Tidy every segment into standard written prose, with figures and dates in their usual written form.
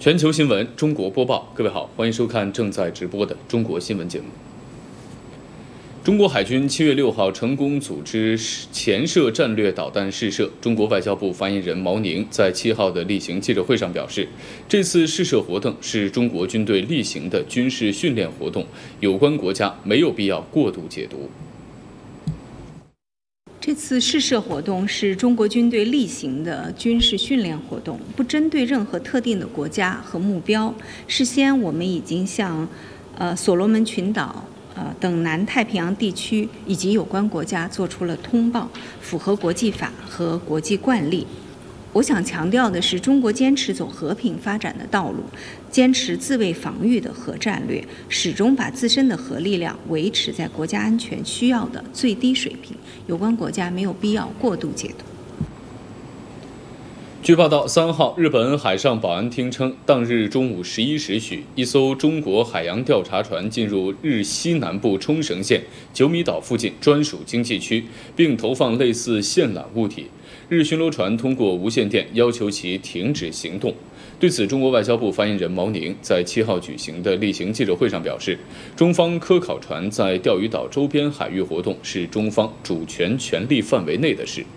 全球新闻，中国播报。各位好，欢迎收看正在直播的中国新闻节目。中国海军7月6号成功组织潜射战略导弹试射。中国外交部发言人毛宁在7号的例行记者会上表示，这次试射活动是中国军队例行的军事训练活动，有关国家没有必要过度解读。 这次试射活动是中国军队例行的军事训练活动，不针对任何特定的国家和目标。事先我们已经向所罗门群岛等南太平洋地区以及有关国家做出了通报，符合国际法和国际惯例。我想强调的是，中国坚持走和平发展的道路，坚持自卫防御的核战略，始终把自身的核力量维持在国家安全需要的最低水平。有关国家没有必要过度解读。 据报道，3号，日本海上保安厅称，当日中午11时许，一艘中国海洋调查船进入日西南部冲绳县九米岛附近专属经济区，并投放类似线缆物体。日巡逻船通过无线电要求其停止行动。对此，中国外交部发言人毛宁在7号举行的例行记者会上表示，中方科考船在钓鱼岛周边海域活动是中方主权权利范围内的事。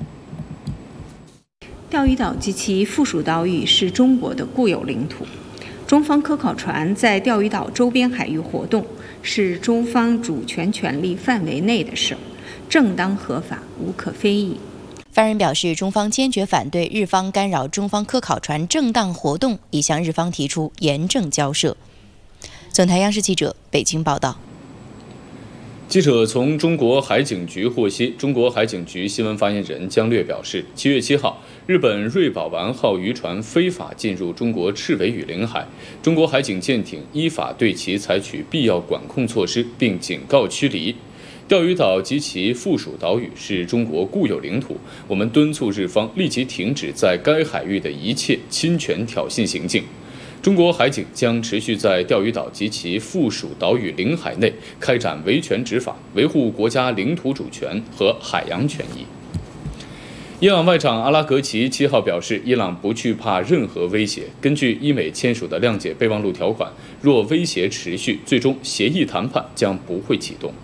钓鱼岛及其附属岛屿是中国的固有领土，中方科考船在钓鱼岛周边海域活动是中方主权权利范围内的事，正当合法，无可非议。 发言人表示，中方坚决反对日方干扰中方科考船正当活动，已向日方提出严正交涉。总台央视记者北京报道。 记者从中国海警局获悉，中国海警局新闻发言人姜略表示，7月7号，日本瑞宝丸号渔船非法进入中国赤尾屿领海，中国海警舰艇依法对其采取必要管控措施，并警告驱离。钓鱼岛及其附属岛屿是中国固有领土，我们敦促日方立即停止在该海域的一切侵权挑衅行径。中国海警将持续在钓鱼岛及其附属岛屿领海内开展维权执法，维护国家领土主权和海洋权益。伊朗外长阿拉格齐7号表示，伊朗不惧怕任何威胁。根据伊美签署的谅解备忘录条款，若威胁持续，最终协议谈判将不会启动。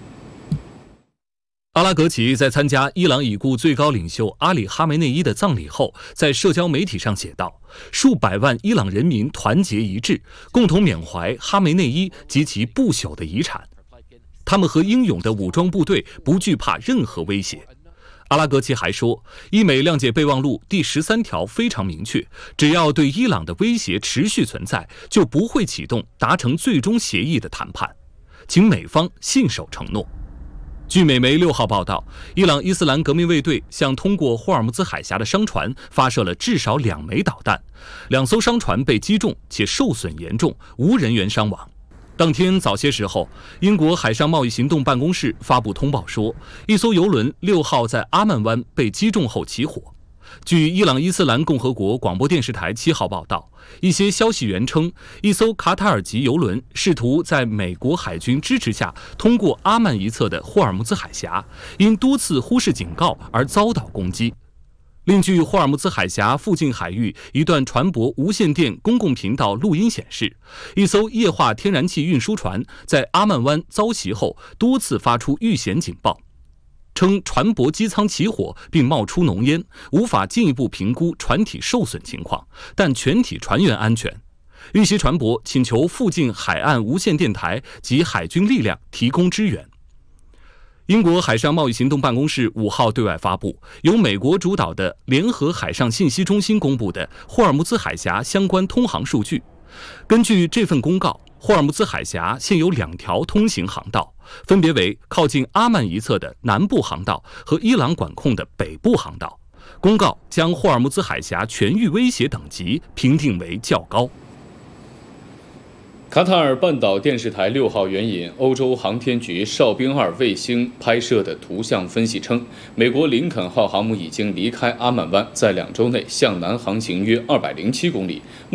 阿拉格齐在参加伊朗已故最高领袖阿里·哈梅内伊的葬礼后，在社交媒体上写道：“数百万伊朗人民团结一致，共同缅怀哈梅内伊及其不朽的遗产。他们和英勇的武装部队不惧怕任何威胁。”阿拉格齐还说，伊美谅解备忘录第13条非常明确，只要对伊朗的威胁持续存在，就不会启动达成最终协议的谈判，请美方信守承诺。据美媒6号报道，伊朗伊斯兰革命卫队向通过霍尔木兹海峡的商船发射了至少2枚导弹，2艘商船被击中且受损严重，无人员伤亡。当天早些时候，英国海上贸易行动办公室发布通报说，一艘邮轮6号在阿曼湾被击中后起火。据伊朗伊斯兰共和国广播电视台7号报道，一些消息源称，一艘卡塔尔籍邮轮试图在美国海军支持下通过阿曼一侧的霍尔木兹海峡，因多次忽视警告而遭到攻击。另据霍尔木兹海峡附近海域一段船舶无线电公共频道录音显示，一艘液化天然气运输船在阿曼湾遭袭后多次发出遇险警报，称船舶机舱起火并冒出浓烟，无法进一步评估船体受损情况，但全体船员安全。遇袭船舶请求附近海岸无线电台及海军力量提供支援。英国海上贸易行动办公室5号对外发布由美国主导的联合海上信息中心公布的霍尔木兹海峡相关通航数据。根据这份公告，霍尔木兹海峡现有2条通行航道，分别为靠近阿曼一侧的南部航道和伊朗管控的北部航道。公告将霍尔木兹海峡全域威胁等级评定为较高。 卡塔尔半岛电视台6号援引欧洲航天局哨兵2卫星拍摄的图像分析称，美国林肯号航母已经离开阿曼湾，在2周内向南航行约207公里。